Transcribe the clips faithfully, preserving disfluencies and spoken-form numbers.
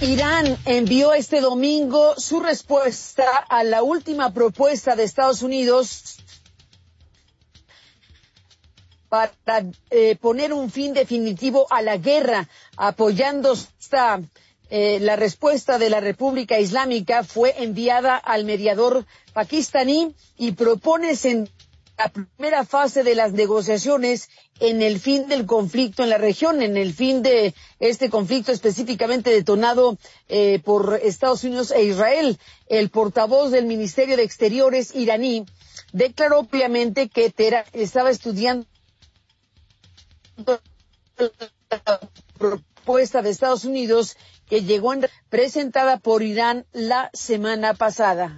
Irán envió este domingo su respuesta a la última propuesta de Estados Unidos para eh, poner un fin definitivo a la guerra, apoyando esta, eh, la respuesta de la República Islámica fue enviada al mediador pakistaní y propone en la primera fase de las negociaciones en el fin del conflicto en la región, en el fin de este conflicto específicamente detonado eh, por Estados Unidos e Israel. El portavoz del Ministerio de Exteriores iraní declaró ampliamente que Teherán estaba estudiando la propuesta de Estados Unidos que llegó en, presentada por Irán la semana pasada.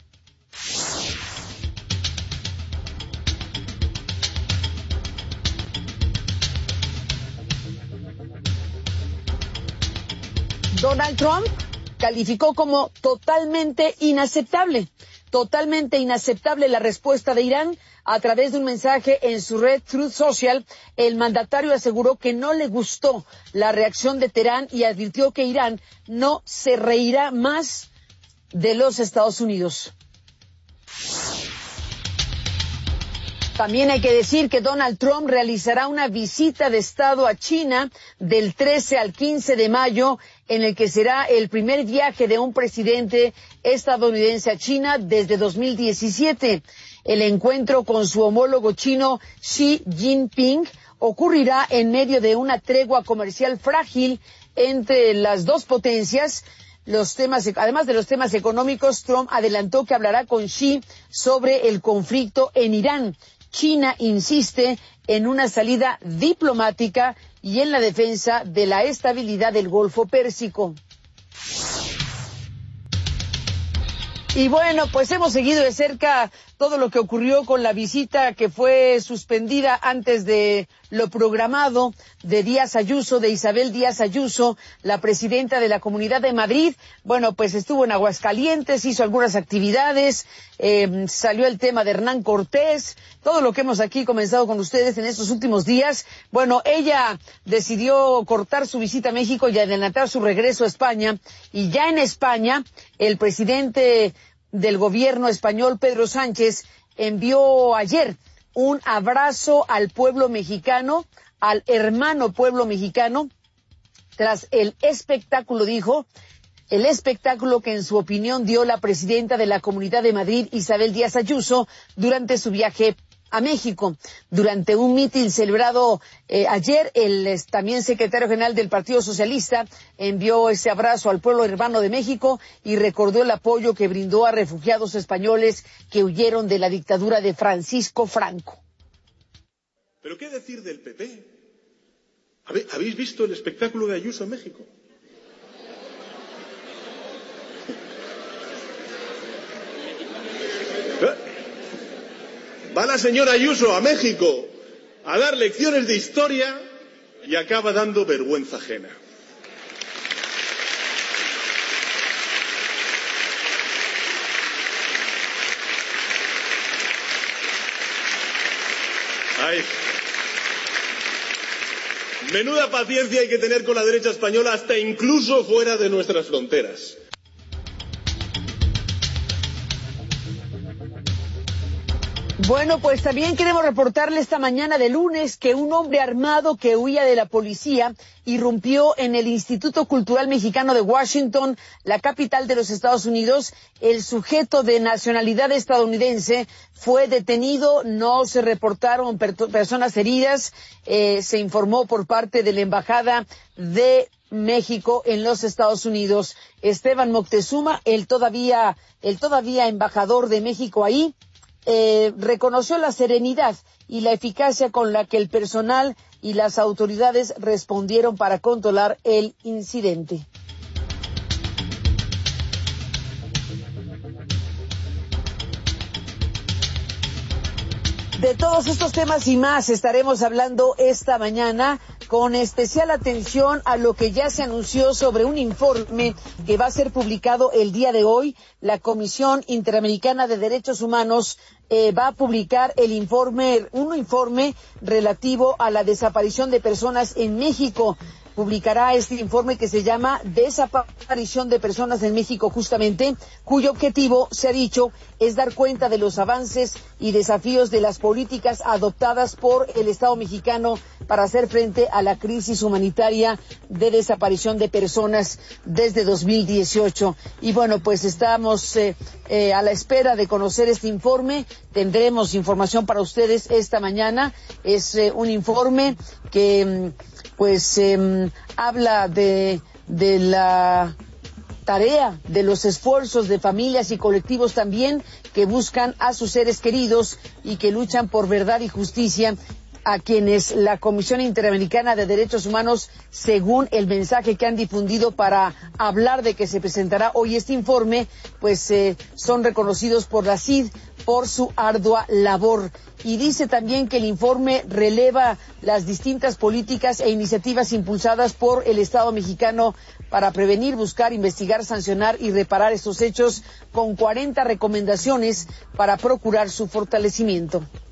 Donald Trump calificó como totalmente inaceptable, totalmente inaceptable la respuesta de Irán. A través de un mensaje en su red Truth Social, el mandatario aseguró que no le gustó la reacción de Teherán y advirtió que Irán no se reirá más de los Estados Unidos. También hay que decir que Donald Trump realizará una visita de Estado a China del trece al quince de mayo, en el que será el primer viaje de un presidente estadounidense a China desde dos mil diecisiete. El encuentro con su homólogo chino Xi Jinping ocurrirá en medio de una tregua comercial frágil entre las dos potencias. Los temas, además de los temas económicos, Trump adelantó que hablará con Xi sobre el conflicto en Irán. China insiste en una salida diplomática y en la defensa de la estabilidad del Golfo Pérsico. Y bueno, pues hemos seguido de cerca todo lo que ocurrió con la visita que fue suspendida antes de lo programado de Díaz Ayuso, de Isabel Díaz Ayuso, la presidenta de la Comunidad de Madrid. Bueno, pues estuvo en Aguascalientes, hizo algunas actividades, eh, salió el tema de Hernán Cortés, todo lo que hemos aquí comenzado con ustedes en estos últimos días. Bueno, ella decidió cortar su visita a México y adelantar su regreso a España, y ya en España el presidente del gobierno español, Pedro Sánchez, envió ayer un abrazo al pueblo mexicano, al hermano pueblo mexicano, tras el espectáculo, dijo, el espectáculo que en su opinión dio la presidenta de la Comunidad de Madrid, Isabel Díaz Ayuso, durante su viaje a México. Durante un mitin celebrado eh, ayer, el eh, también secretario general del Partido Socialista envió ese abrazo al pueblo hermano de México y recordó el apoyo que brindó a refugiados españoles que huyeron de la dictadura de Francisco Franco. ¿Pero qué decir del P P? ¿Habéis visto el espectáculo de Ayuso en México? Va la señora Ayuso a México a dar lecciones de historia y acaba dando vergüenza ajena. Ay. Menuda paciencia hay que tener con la derecha española, hasta incluso fuera de nuestras fronteras. Bueno, pues también queremos reportarle esta mañana de lunes que un hombre armado que huía de la policía irrumpió en el Instituto Cultural Mexicano de Washington, la capital de los Estados Unidos. El sujeto de nacionalidad estadounidense fue detenido, no se reportaron per- personas heridas, eh, se informó por parte de la Embajada de México en los Estados Unidos. Esteban Moctezuma, el todavía, el todavía embajador de México ahí, Eh, reconoció la serenidad y la eficacia con la que el personal y las autoridades respondieron para controlar el incidente. De todos estos temas y más estaremos hablando esta mañana, con especial atención a lo que ya se anunció sobre un informe que va a ser publicado el día de hoy. La Comisión Interamericana de Derechos Humanos eh, va a publicar el informe, un informe relativo a la desaparición de personas en México. publicará este informe que se llama Desaparición de Personas en México, justamente, cuyo objetivo, se ha dicho, es dar cuenta de los avances y desafíos de las políticas adoptadas por el Estado mexicano para hacer frente a la crisis humanitaria de desaparición de personas desde dos mil dieciocho. Y bueno, pues estamos eh, eh, a la espera de conocer este informe. Tendremos información para ustedes esta mañana. Es eh, un informe que pues eh, habla de, de la tarea, de los esfuerzos de familias y colectivos también que buscan a sus seres queridos y que luchan por verdad y justicia, a quienes la Comisión Interamericana de Derechos Humanos, según el mensaje que han difundido para hablar de que se presentará hoy este informe, pues eh, son reconocidos por la C I D por su ardua labor. Y dice también que el informe releva las distintas políticas e iniciativas impulsadas por el Estado mexicano para prevenir, buscar, investigar, sancionar y reparar estos hechos, con cuarenta recomendaciones para procurar su fortalecimiento.